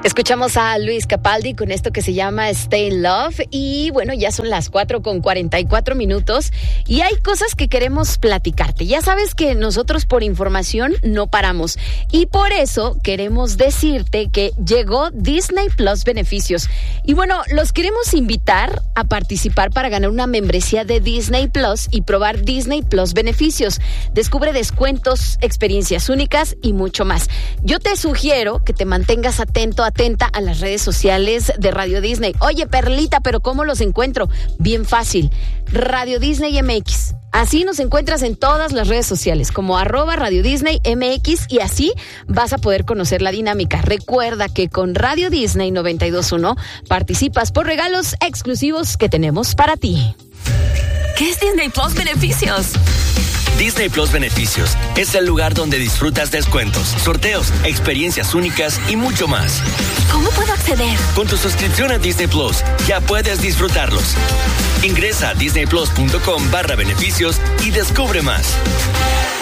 Escuchamos a Luis Capaldi con esto que se llama Stay in Love y bueno, ya son las 4:44 y hay cosas que queremos platicarte. Ya sabes que nosotros por información no paramos y por eso queremos decirte que llegó Disney Plus Beneficios. Y bueno, los queremos invitar a participar para ganar una membresía de Disney Plus y probar Disney Plus Beneficios. Descubre descuentos, experiencias únicas y mucho más. Yo te sugiero que te mantengas atenta a las redes sociales de Radio Disney. Oye, Perlita, ¿pero cómo los encuentro? Bien fácil. Radio Disney MX. Así nos encuentras en todas las redes sociales, como @Radio Disney MX, y así vas a poder conocer la dinámica. Recuerda que con Radio Disney 92.1 participas por regalos exclusivos que tenemos para ti. ¿Qué es Disney Plus Beneficios? Disney Plus Beneficios es el lugar donde disfrutas descuentos, sorteos, experiencias únicas y mucho más. ¿Cómo puedo acceder? Con tu suscripción a Disney Plus ya puedes disfrutarlos. Ingresa a disneyplus.com/beneficios y descubre más.